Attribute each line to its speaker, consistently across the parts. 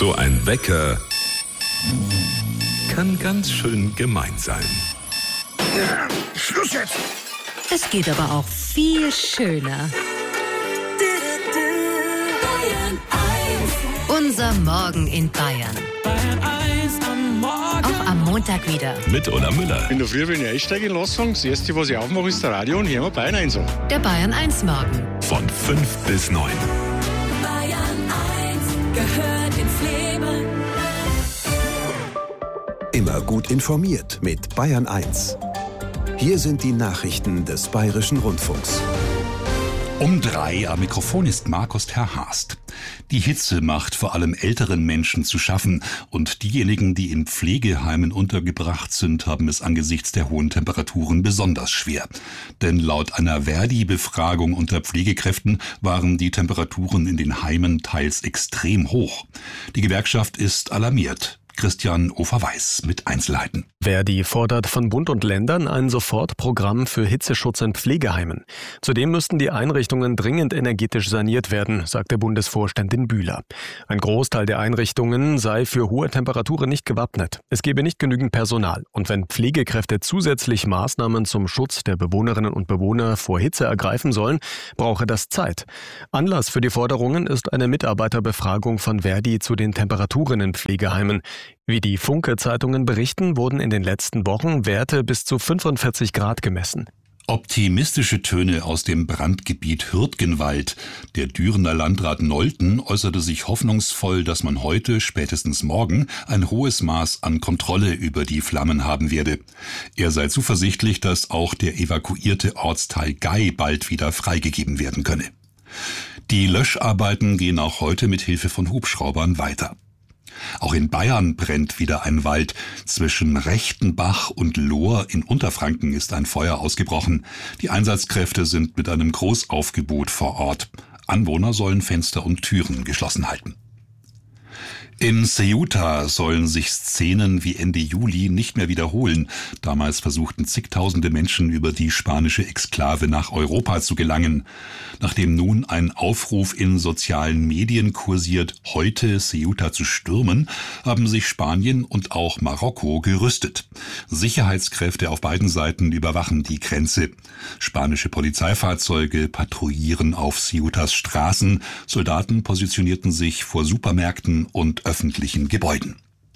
Speaker 1: So ein Wecker kann ganz schön gemein sein.
Speaker 2: Schluss jetzt!
Speaker 3: Es geht aber auch viel schöner. Unser Morgen in Bayern. Auch am Montag wieder.
Speaker 1: Mit Ola Müller.
Speaker 4: In der Früh, wenn ich einsteige in Lassung, das Erste, was ich aufmache, ist der Radio und hören wir Bayern 1 an.
Speaker 3: Der Bayern 1 Morgen.
Speaker 1: Von 5 bis 9.
Speaker 5: Bayern 1 gehört ins Leben.
Speaker 6: Immer gut informiert mit Bayern 1. Hier sind die Nachrichten des Bayerischen Rundfunks.
Speaker 7: Um 3 am Mikrofon ist Markus Terhast. Die Hitze macht vor allem älteren Menschen zu schaffen und diejenigen, die in Pflegeheimen untergebracht sind, haben es angesichts der hohen Temperaturen besonders schwer. Denn laut einer Verdi-Befragung unter Pflegekräften waren die Temperaturen in den Heimen teils extrem hoch. Die Gewerkschaft ist alarmiert. Christian Ofer-Weiß mit Einzelheiten.
Speaker 8: Verdi fordert von Bund und Ländern ein Sofortprogramm für Hitzeschutz in Pflegeheimen. Zudem müssten die Einrichtungen dringend energetisch saniert werden, sagte Bundesvorständin Bühler. Ein Großteil der Einrichtungen sei für hohe Temperaturen nicht gewappnet. Es gebe nicht genügend Personal. Und wenn Pflegekräfte zusätzlich Maßnahmen zum Schutz der Bewohnerinnen und Bewohner vor Hitze ergreifen sollen, brauche das Zeit. Anlass für die Forderungen ist eine Mitarbeiterbefragung von Verdi zu den Temperaturen in Pflegeheimen. Wie die Funke-Zeitungen berichten, wurden in den letzten Wochen Werte bis zu 45 Grad gemessen.
Speaker 7: Optimistische Töne aus dem Brandgebiet Hürtgenwald. Der Dürener Landrat Nolten äußerte sich hoffnungsvoll, dass man heute, spätestens morgen, ein hohes Maß an Kontrolle über die Flammen haben werde. Er sei zuversichtlich, dass auch der evakuierte Ortsteil Gay bald wieder freigegeben werden könne. Die Löscharbeiten gehen auch heute mit Hilfe von Hubschraubern weiter. Auch in Bayern brennt wieder ein Wald. Zwischen Rechtenbach und Lohr in Unterfranken ist ein Feuer ausgebrochen. Die Einsatzkräfte sind mit einem Großaufgebot vor Ort. Anwohner sollen Fenster und Türen geschlossen halten. In Ceuta sollen sich Szenen wie Ende Juli nicht mehr wiederholen. Damals versuchten zigtausende Menschen über die spanische Exklave nach Europa zu gelangen. Nachdem nun ein Aufruf in sozialen Medien kursiert, heute Ceuta zu stürmen, haben sich Spanien und auch Marokko gerüstet. Sicherheitskräfte auf beiden Seiten überwachen die Grenze. Spanische Polizeifahrzeuge patrouillieren auf Ceutas Straßen. Soldaten positionierten sich vor Supermärkten und öffentlichen Gebäuden.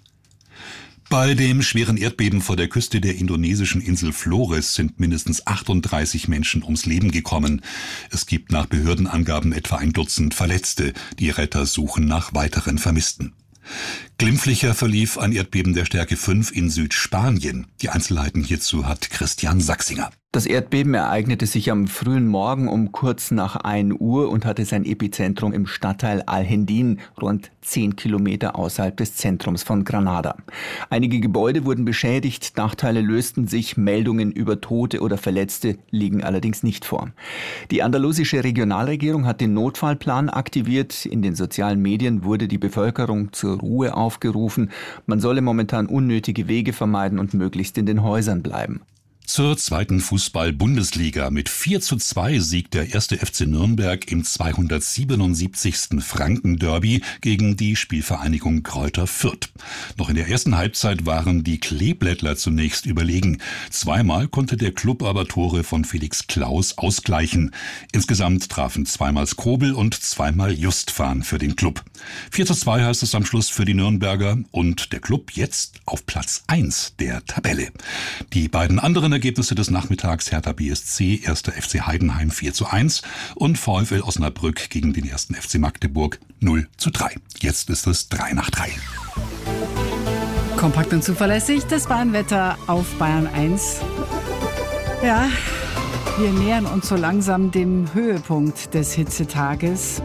Speaker 7: Bei dem schweren Erdbeben vor der Küste der indonesischen Insel Flores sind mindestens 38 Menschen ums Leben gekommen. Es gibt nach Behördenangaben etwa ein Dutzend Verletzte. Die Retter suchen nach weiteren Vermissten. Glimpflicher verlief ein Erdbeben der Stärke 5 in Südspanien. Die Einzelheiten hierzu hat Christian Sachsinger.
Speaker 9: Das Erdbeben ereignete sich am frühen Morgen um kurz nach 1 Uhr und hatte sein Epizentrum im Stadtteil Alhendín, rund 10 Kilometer außerhalb des Zentrums von Granada. Einige Gebäude wurden beschädigt, Dachteile lösten sich, Meldungen über Tote oder Verletzte liegen allerdings nicht vor. Die andalusische Regionalregierung hat den Notfallplan aktiviert. In den sozialen Medien wurde die Bevölkerung zur Ruhe aufgerufen. Man solle momentan unnötige Wege vermeiden und möglichst in den Häusern bleiben.
Speaker 7: Zur zweiten Fußball-Bundesliga. Mit 4:2 siegt der 1. FC Nürnberg im 277. Franken-Derby gegen die Spielvereinigung Greuther Fürth. Noch in der ersten Halbzeit waren die Kleeblättler zunächst überlegen. Zweimal konnte der Klub aber Tore von Felix Klaus ausgleichen. Insgesamt trafen zweimal Skobel und zweimal Justvan für den Klub. 4:2 heißt es am Schluss für die Nürnberger und der Klub jetzt auf Platz 1 der Tabelle. Die beiden anderen Ergebnisse des Nachmittags: Hertha BSC, 1. FC Heidenheim 4:1 und VfL Osnabrück gegen den 1. FC Magdeburg 0:3. Jetzt ist es 3 nach 3.
Speaker 10: Kompakt und zuverlässig, das Bayernwetter auf Bayern 1. Ja, wir nähern uns so langsam dem Höhepunkt des Hitzetages.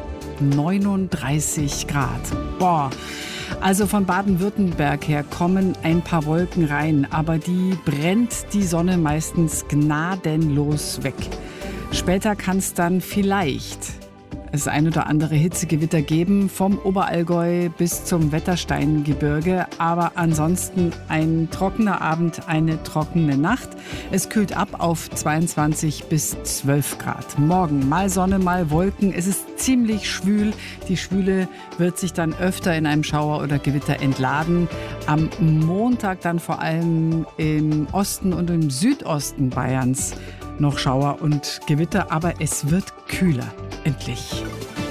Speaker 10: 39 Grad. Boah. Also von Baden-Württemberg her kommen ein paar Wolken rein, aber die brennt die Sonne meistens gnadenlos weg. Später kann es dann vielleicht es ein oder andere Hitzegewitter geben, vom Oberallgäu bis zum Wettersteingebirge. Aber ansonsten ein trockener Abend, eine trockene Nacht. Es kühlt ab auf 22 bis 12 Grad. Morgen mal Sonne, mal Wolken. Es ist ziemlich schwül. Die Schwüle wird sich dann öfter in einem Schauer oder Gewitter entladen. Am Montag dann vor allem im Osten und im Südosten Bayerns noch Schauer und Gewitter, aber es wird kühler. Endlich.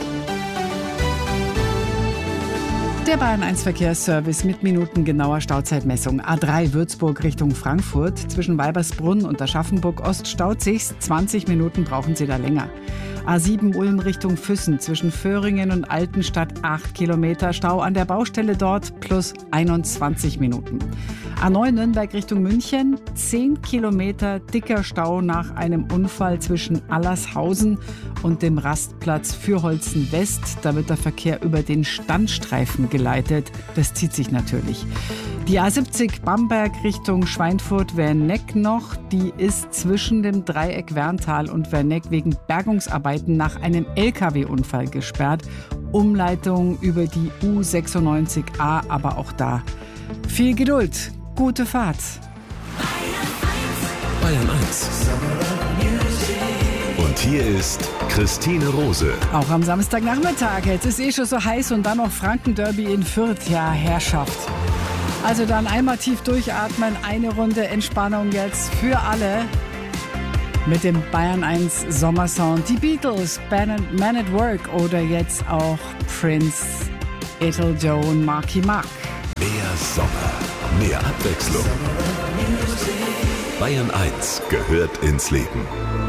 Speaker 10: Der Bayern 1 Verkehrsservice mit minutengenauer Stauzeitmessung. A3 Würzburg Richtung Frankfurt. Zwischen Weibersbrunn und Aschaffenburg-Ost staut sich's. 20 Minuten brauchen Sie da länger. A7 Ulm Richtung Füssen. Zwischen Föhringen und Altenstadt 8 Kilometer. Stau an der Baustelle dort plus 21 Minuten. A9 Nürnberg Richtung München. 10 Kilometer dicker Stau nach einem Unfall zwischen Allershausen und dem Rastplatz Fürholzen West. Da wird der Verkehr über den Standstreifen geleitet. Das zieht sich natürlich. Die A70 Bamberg Richtung Schweinfurt-Werneck noch. Die ist zwischen dem Dreieck Werntal und Werneck wegen Bergungsarbeiten nach einem LKW-Unfall gesperrt. Umleitung über die U96A, aber auch da viel Geduld. Gute Fahrt.
Speaker 1: Bayern 1. Und hier ist Christine Rose.
Speaker 10: Auch am Samstagnachmittag. Jetzt ist schon so heiß und dann noch Frankenderby in Fürth. Ja, Herrschaft. Also dann einmal tief durchatmen. Eine Runde Entspannung jetzt für alle. Mit dem Bayern 1 Sommersound. Die Beatles, Man at Work oder jetzt auch Prince, Ethel Joan, Marky Mark.
Speaker 1: Mehr Sommer, mehr Abwechslung. Bayern 1 gehört ins Leben.